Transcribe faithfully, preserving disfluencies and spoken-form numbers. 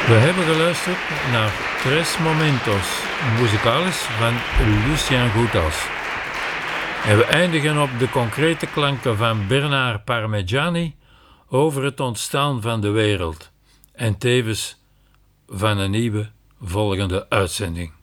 We hebben geluisterd naar Tres Momentos Musicales van Lucien Goethals. En we eindigen op de concrete klanken van Bernard Parmigiani over het ontstaan van de wereld en tevens van een nieuwe volgende uitzending.